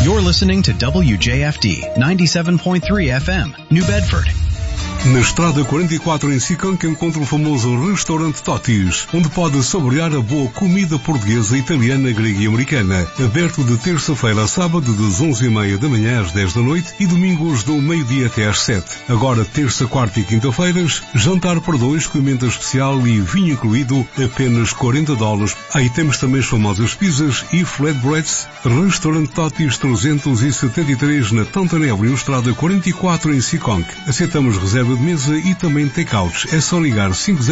You're listening to WJFD 97.3 FM, New Bedford. Na Estrada 44 em Seekonk encontra o famoso restaurante Totti's, onde pode saborear a boa comida portuguesa, italiana, grega e americana. Aberto de terça-feira a sábado, das 11h30 da manhã às 10 da noite e domingos do meio-dia até às 7. Agora, terça, quarta e quinta-feiras, jantar para dois com emenda especial e vinho incluído, apenas $40. Aí temos também as famosas pizzas e flatbreads. Restaurante Totti's 373 na Taunton Avenue, Estrada 44 em Seekonk. Aceitamos reserva de mesa e também take-outs. É só ligar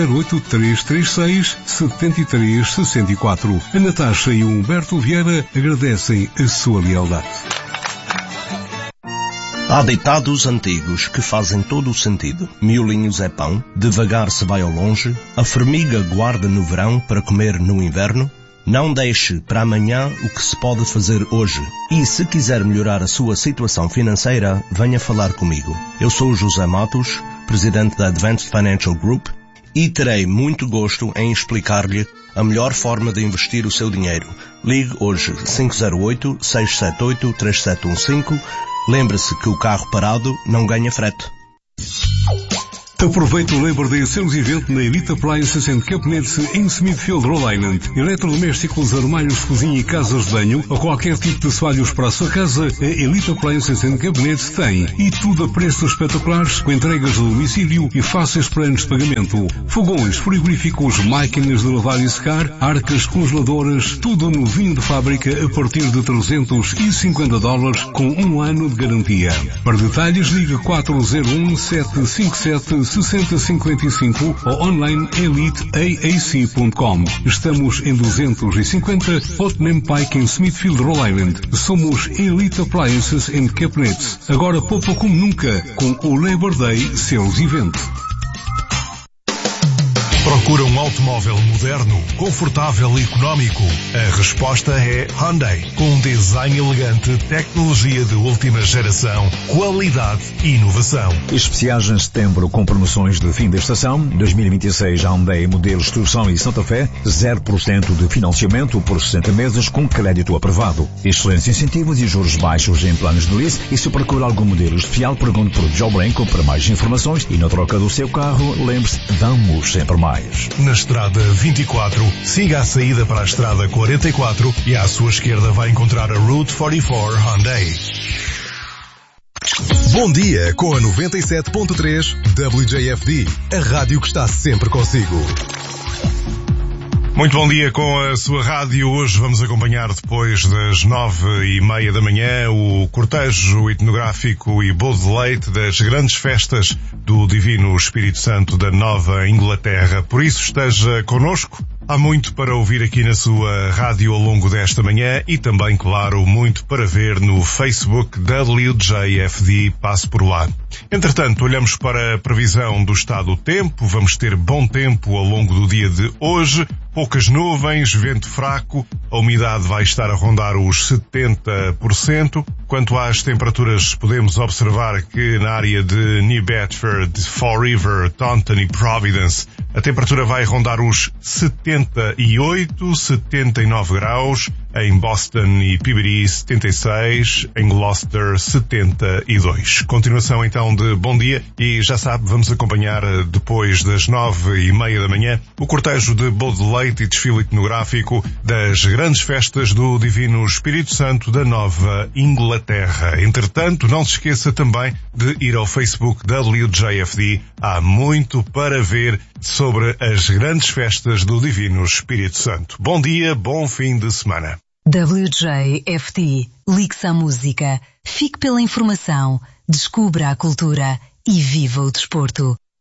508-336-7364. A Natasha e o Humberto Vieira agradecem a sua lealdade. Há ditados antigos que fazem todo o sentido. Miolinhos é pão, devagar se vai ao longe, a formiga guarda no verão para comer no inverno. Não deixe para amanhã o que se pode fazer hoje. E se quiser melhorar a sua situação financeira, venha falar comigo. Eu sou o José Matos, presidente da Advanced Financial Group, e terei muito gosto em explicar-lhe a melhor forma de investir o seu dinheiro. Ligue hoje 508-678-3715. Lembre-se que o carro parado não ganha frete. Aproveite o Labor Day Sales Event na Elite Appliances and Cabinets em Smithfield, Rhode Island. Eletrodomésticos, armários de cozinha e casas de banho ou qualquer tipo de assoalhos para a sua casa, a Elite Appliances and Cabinets tem. E tudo a preços espetaculares, com entregas do domicílio e fáceis planos de pagamento. Fogões, frigoríficos, máquinas de lavar e secar, arcas congeladoras, tudo novinho de fábrica a partir de $350 com 1 ano de garantia. Para detalhes, ligue 401-757-6055 ou online eliteaac.com. Estamos em 250 Putnam Pike em Smithfield, Rhode Island. Somos Elite Appliances and Cabinets. Agora poupa como nunca com o Labor Day Sales Event. Procura um automóvel moderno, confortável e económico? A resposta é Hyundai. Com um design elegante, tecnologia de última geração, qualidade e inovação. Especiais em setembro com promoções de fim da estação. 2026 Hyundai modelos Tucson e Santa Fé, 0% de financiamento por 60 meses com crédito aprovado. Excelentes incentivos e juros baixos em planos de lease. E se procura algum modelo especial, pergunte por Joe Branco para mais informações. E na troca do seu carro, lembre-se, damos sempre mais. Na Estrada 24, siga a saída para a Estrada 44 e à sua esquerda vai encontrar a Route 44 Hyundai. Bom dia com a 97.3 WJFD, a rádio que está sempre consigo. Muito bom dia com a sua rádio. Hoje vamos acompanhar depois das 9h30 da manhã o cortejo etnográfico e bolo de leite das grandes festas do Divino Espírito Santo da Nova Inglaterra. Por isso esteja connosco. Há muito para ouvir aqui na sua rádio ao longo desta manhã e também, claro, muito para ver no Facebook WJFD. Passe por lá. Entretanto, olhamos para a previsão do estado do tempo. Vamos ter bom tempo ao longo do dia de hoje. Poucas nuvens, vento fraco, a umidade vai estar a rondar os 70%. Quanto às temperaturas, podemos observar que na área de New Bedford, Fall River, Taunton e Providence, a temperatura vai rondar os 78, 79 graus. Em Boston e Peabody, 76. Em Gloucester, 72. Continuação então de bom dia e já sabe, vamos acompanhar depois das 9h30 da manhã o cortejo de bolo de leite e desfile etnográfico das grandes festas do Divino Espírito Santo da Nova Inglaterra. Entretanto, não se esqueça também de ir ao Facebook WJFD. Há muito para ver sobre as grandes festas do Divino Espírito Santo. Bom dia, bom fim de semana. WJFD. Ligue-se à música. Fique pela informação. Descubra a cultura e viva o desporto.